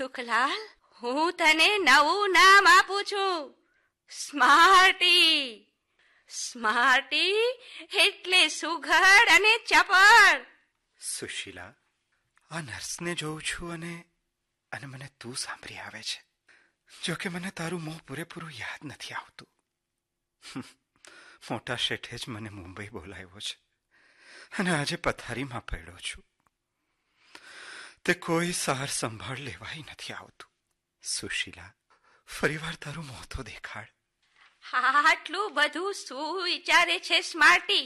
સુખલાલ, હું તને નવું નામ આપું છું, સ્માર્ટી. સ્માર્ટી એટલે સુઘડ અને ચપળ. સુશીલા, આ નર્સને જોઉં છું અને મને તું સાંભળી આવે છે. જો કે મને તારું મોં પૂરેપૂરું યાદ નથી આવતું. મોટા શેઠે જ મને મુંબઈ બોલાવ્યો છે અને આજે પથારીમાં પડ્યો છું. તે કોઈ સાર સંભાળ લેવાય નથી આવતું. સુશીલા, ફરીવાર તારું મોં તો દેખાડ. આટલું બધું શું વિચારે છે સ્માર્ટી?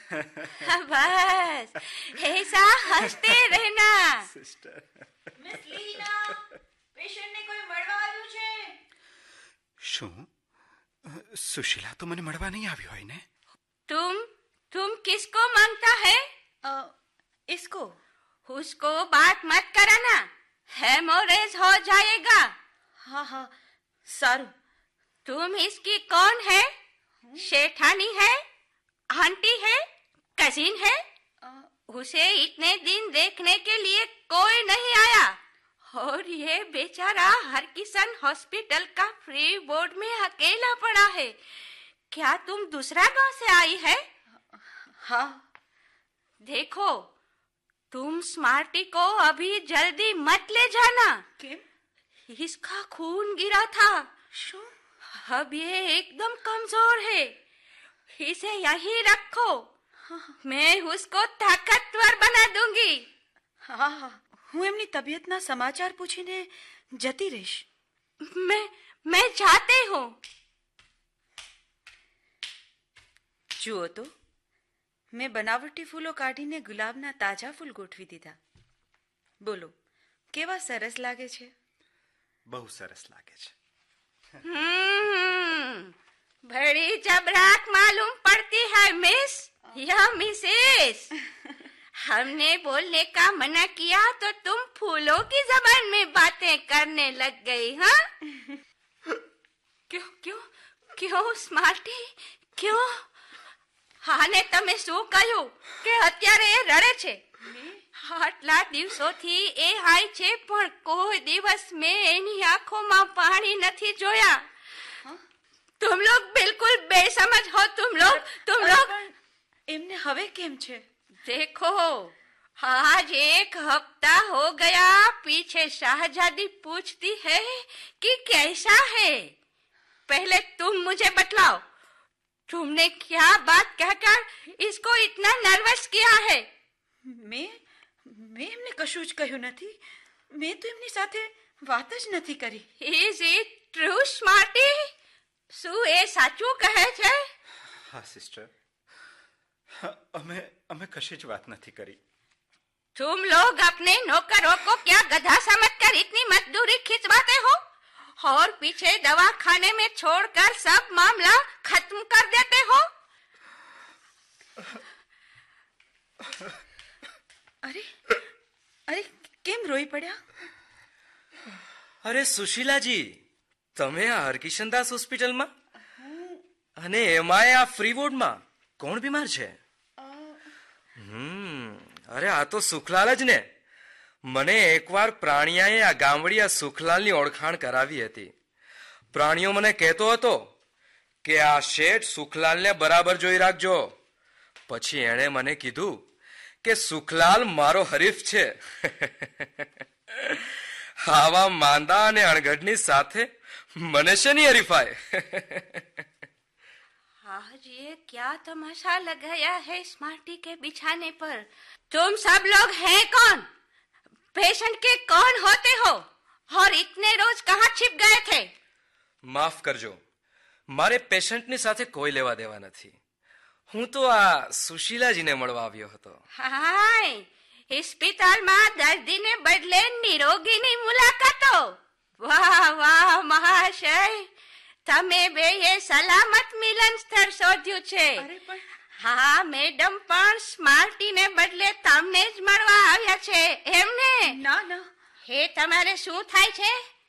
બસ ऐसा हंसते रहना. સિસ્ટર, મિસ લીના, પેશન્ટને કોઈ મળવા આવ્યું છે? શું? સુશીલા તો મને મળવા નહીં આવ્યો હોય ને? तुम किसको मांगता है? इसको. उसको बात मत कराना, हेमोरेज हो जाएगा. हाँ हाँ, सारू. तुम इसकी कौन है? शेठानी है, आंटी है, कजिन है? उसे इतने दिन देखने के लिए कोई नहीं आया और ये बेचारा हरकिशन हॉस्पिटल का फ्री बोर्ड में अकेला पड़ा है. क्या तुम दूसरा गांव से आई है? हाँ. देखो, तुम स्मार्टी को अभी जल्दी मत ले जाना. केम? इसका खून गिरा था. शो? अब ये एकदम कमजोर है. इसे यहीं रखो. मैं उसको ताकतवर बना दूंगी. હા હા, હું એમની તબિયતના સમાચાર પૂછીને જતી રહીશ. मैं जाती हूँ. જુઓ તો, મેં બનાવટી ફૂલો કાઢીને ગુલાબના તાજા ફૂલ ગોઠવી દીધા. બોલો, કેવા સરસ લાગે છે? બહુ સરસ લાગે છે. बड़ी जबराक मालूम पड़ती है मिस या मिसेस. हमने बोलने का मना किया तो तुम फूलों की जबान में बातें करने लग गई. हाँ? क्यों क्यों क्यों स्मार्टी, क्यों? હાને તમે શું કહ્યું કે અત્યારે એ રડે છે? આટલા દિવસોથી એ હાય છે પણ કોઈ દિવસ મેં એની આંખોમાં પાણી નથી જોયા. तुम लोग बिल्कुल बेसमझ हो. तुम लोग એમને હવે કેમ છે? देखो, आज 1 हफ्ता हो गया पीछे शाहजादी पूछती है कि कैसा है. पहले तुम मुझे बतलाओ, तुमने क्या बात कहकर इसको इतना नर्वस किया है? મેં એમને કશું જ કહ્યું નથી. મેં તો એમની સાથે વાત જ નથી કરી. Is it true, Smarty? શું એ સાચું કહે છે? હા સિસ્ટર, અમે કશી જ વાત નથી કરી. तुम लोग अपने नौकरों को क्या गधा समझकर इतनी मजदूरी खिंचवाते हो और पीछे दवा खाने में छोड़कर सब मामला खत्म कर देते हो? અરે કેમ રોઈ પડ્યા? અરે સુશીલાજી, તમે આ હરકિશનદાસ હોસ્પિટલમાં અને એમાંય આ ફ્રી વોર્ડમાં કોણ બીમાર છે? અરે આ તો સુખલાલ જ ને. મને એકવાર પ્રાણિયાએ આ ગામડિયા સુખલાલની ઓળખાણ કરાવી હતી. પ્રાણીઓ મને કહેતો હતો કે આ શેઠ સુખલાલને બરાબર જોઈ રાખજો. પછી એણે મને કીધું કે સુખલાલ મારો હરીફ છે. આવા માંદા અને અણઘડની સાથે મને શેની હરીફાય? आज ये क्या तमाशा लगाया है स्मार्टी के बिछाने पर? तुम सब लोग हैं कौन? पेशेंट के कौन होते हो और इतने रोज कहाँ छिप गए थे? માફ કરજો, મારે પેશન્ટની સાથે કોઈ લેવા દેવા નથી. હું તો આ સુશીલાજીને મળવા આવ્યો હતો. હાય, હોસ્પિટલમાં દર્દીને બદલે નિરોગીની મુલાકાતો. વાહ વાહ મહાશય, તમે બેએ સલામત મિલન સ્થળ શોધ્યું છે. હા, મેડમ પણ સ્માર્ટીને બદલે તમને જ મળવા આવ્યા છે એમને? ના ના, હે તમારે શું થાય છે?